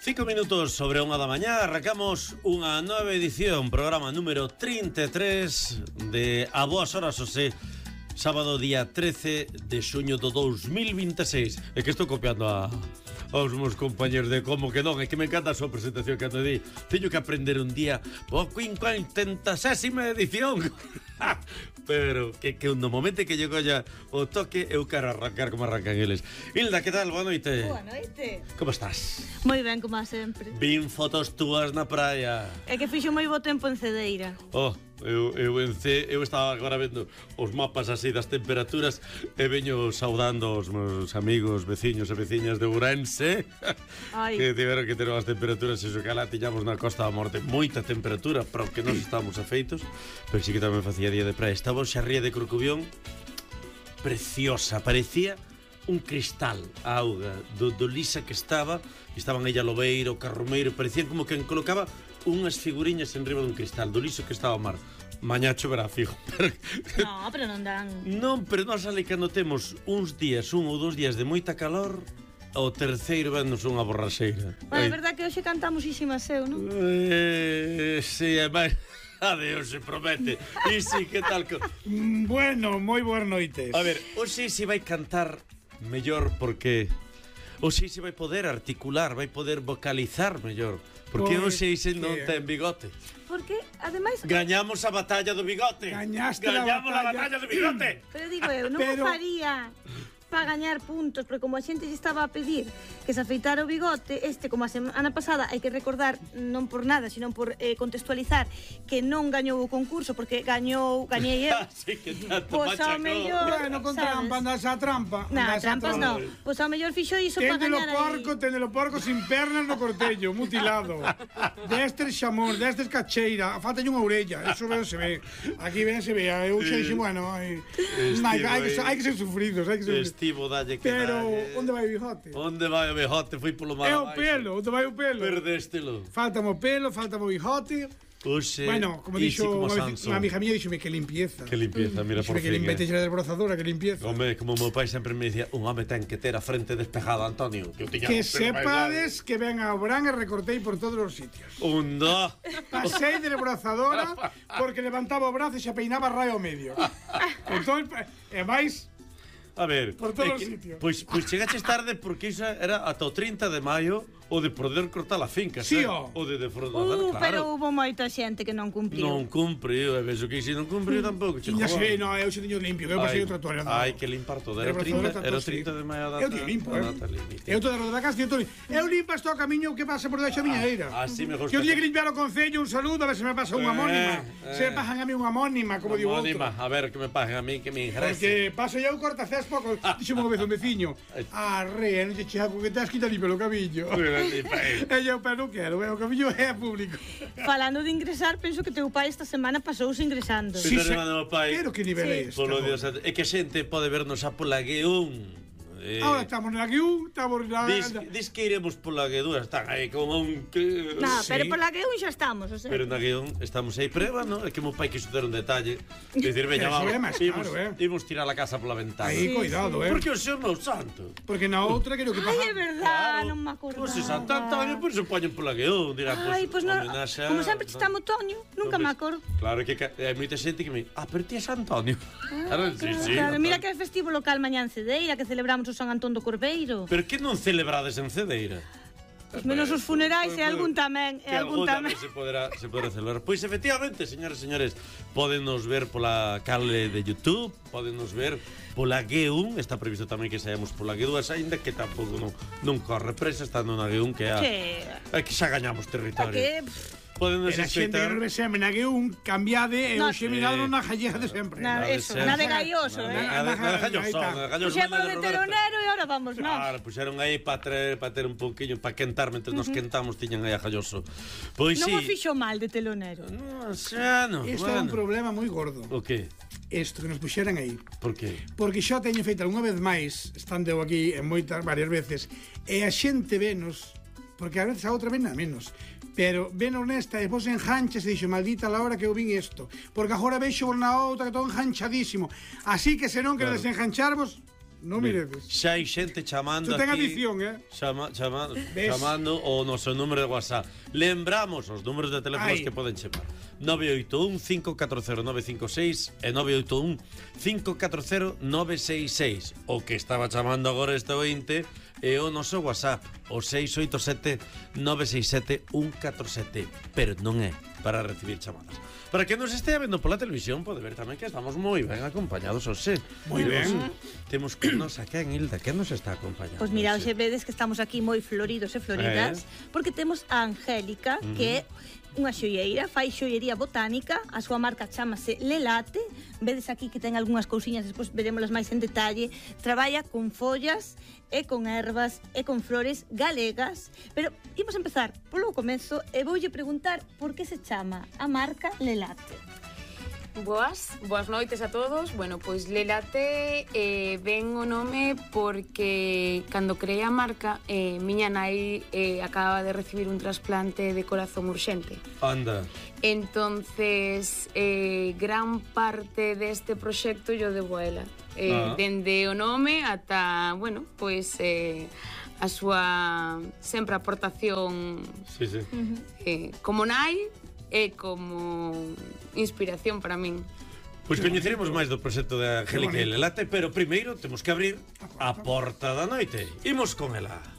5 minutos sobre unha da mañá. Arrancamos unha nova edición, programa número 33 de A Boas Horas, sábado día 13 de xuño do 2026. É que estou copiando aos meus compañeros de como que non, é que me encanta a súa presentación que ando di. Teño que aprender un día o 50ª edición. Pero que no momento que yo colla o toque eu quero arrancar como arrancan eles. Hilda, que tal? Boa noite. Boa noite. Como estás? Moi ben, como sempre. Vin fotos túas na praia. É que fixo moi bo tempo en Cedeira. Eu estaba agora vendo os mapas así das temperaturas e veño saudando os meus amigos, veciños e veciñas de Ourense que tiveron que ter as temperaturas iso que alá tiñamos na Costa da Morte moita temperatura para o que nos estábamos afeitos, pero sí que tamén facía día de praia. Estaba xa ría de Corcubión preciosa, parecía un cristal a auga do lisa que estaban ella Lobeiro, Carromeiro, parecían como que colocaba unhas figuriñas en riba dun cristal do liso que estaba o mar. Mañá choverá, fijo. No, pero non dan. Non, pero nós ali cando temos uns días, un ou dous días de moita calor, o terceiro vennos unha borraxeira. Bueno, é verdad que hoxe cantamos Isimaseu, non? Sí, é máis... Adeus, se promete. E si, que tal? Bueno, moi boas noites. A ver, hoxe se vai cantar mellor porque hoxe se vai poder articular, vai poder vocalizar mellor. Porque hoxe se non ten bigote. Porque, ademais... Gañamos a batalla do bigote. Gañamos a batalla do bigote. Pero digo eu, non o faría para gañar puntos, porque como a xente lle estaba a pedir que se afeitara o bigote, como a semana pasada, hai que recordar, non por nada, sino por contextualizar, que non gañou o concurso, porque gañei eu. Sí, que tanto pois ao mellor... Bueno, con trampa, andas a trampa. Non, trampas non. Pois ao mellor fixo iso para gañar aí. Téndelo porco sin pernas no cortello, mutilado. Destes xamón, destes cacheira, faltalle unha orella, eso ben se ve. Aquí ben se ve, eu xa dixen, bueno, hai que ser sufridos, hai que ser... Estivo dalle que pero, dalle. onde vai o bigote? Onde vai o bigote? Foi polo mar É abaixo. o pelo, onde vai o pelo? Perdéstelo. Faltame o pelo, faltame o bigote. Oxe, bueno, como dixo unha amiga mía, dixome que limpieza. Que limpieza, mira por fin. Que limpete xa desbrozadora, que limpieza. Home, como o meu pai sempre me dicía, un home ten que ter a frente despejada, Antonio. Que sepades que ven a Obrán e recortei por todos os sitios. Pasei de desbrozadora porque levantaba o brazo e xa peinaba raio ao medio. Entón, e máis... A ver, por todos os sitios. Pois chegaches tarde porque iso era ata o 30 de maio o de poder cortar a finca, sí, o de defraudar, claro. Pero hubo moita xente que non cumpriu. Non cumpriu, e vexo que se non cumpriu tampouco. Ya sei, no, eu xe teño limpio, eu pasei outra toalla. Hai que limpar todo, era o 30 de maio a data. Eu teño limpo, eu toda a roda da casa, eu limpo hasta o camiño que pasa por debaixo a miña eira. Así me gusta. Eu teño que limpiar o concello, un saludo, a ver se me pasa unha homónima. Se me pasan a mí unha homónima, como digo outro. A ver, que me pagan a mí, que me ingrese. Porque paso eu corta cés pouco, dixo unha vez un veciño, arre, non te cheaco que te has quitado limpo o cabillo. Eu pero non quero, o cabillo é público. Falando de ingresar, penso que teu pai esta semana pasouse ingresando. Sí, pero que nivel é este? É que a xente pode vernos a pola G1. Ahora estamos na G1, estamos na... Dis que iremos pola G2, están aí como un... No, pero pola G1 xa estamos, o sea. Pero na G1 estamos aí prueba, non? É que meu pai quiso ter un detalle. Dicir, veña, vamos, imos tirar a casa pola ventana. Aí, cuidado, Porque o seu meu santo. Porque na outra creo que pasa... Ai, é verdad, non me acordaba. Pois Santo Antonio, pois se poñen pola G1, dirán, ai, pois non, como sempre estamos Toño, nunca me acordo. Claro que hai moita xente que me... pero ti é San Antonio. Claro, mira que é festivo local mañá en Cedeira, que celebramos o San Antón do Corbeiro. Pero que non celebrades en Cedeira? Pues menos os funerais e algún tamén, se poderá celebrar. Pois efectivamente, señores e señores, pódennos ver pola canle de YouTube, pódennos ver pola G1, está previsto tamén que saíamos pola G2, aínda que tampouco non corre presa estando na G1 que é que xa gañamos territorio. Poden nos escoitar. Era xente que na G1 cambiade e hoxe mirado na gallega de sempre. Na de Gaioso, Na de Gaioso. Puxemos de telonero e ahora vamos, non? Claro, puxeron aí para ter un pouquiño, para quentar, mentre nos quentamos, tiñan aí a Gaioso. Pois si. Non o fixo mal de telonero. Non, xa non. Isto é un problema moi gordo. O que? Isto que nos puxeran aí. Por que? Porque xa teño feito unha vez máis, estando eu aquí en varias veces, e a xente venos, porque a veces a outra ven a menos, pero ven honesta e vos enganches e dixo, maldita la hora que eu vin isto, porque agora vexo na outra que estou enganchadísimo, así que se non queredes engancharvos, Non miredes. Xa hai xente chamando Isto ten aquí. adición, Chamando o noso número de WhatsApp. Lembramos os números de teléfonos que poden chamar. 981-540-956 e 981-540-966. O que estaba chamando agora este ointe é o noso WhatsApp, o 687-967-147. Pero non é para recibir chamadas. Para que nos estea vendo pola televisión pode ver tamén que estamos moi ben acompañados, José. Moi ben. Temos con nos a quen, Hilda, que nos está acompañando? Pois mira, hoxe vedes que estamos aquí moi floridos e floridas, porque temos a Angélica, que é unha xoieira, fai xoiería botánica, a súa marca chamase Lelate. Vedes aquí que ten algunhas cousiñas, despois veremoslas máis en detalle. Traballa con follas e con ervas e con flores galegas, pero imos empezar polo comezo e voulle preguntar por que se chama a marca Lelate. Boas noites a todos. Bueno, pois Lelate ven o nome porque cando creei a marca miña nai acaba de recibir un trasplante de corazón urxente. Anda. Entonces, gran parte deste proxecto yo debo a ela. Dende o nome ata, bueno, pois a súa sempre aportación como nai e como inspiración para min. Pois coñeceremos máis do proxecto de Angélica e Lelate, pero primeiro temos que abrir a porta da noite. Imos con ela.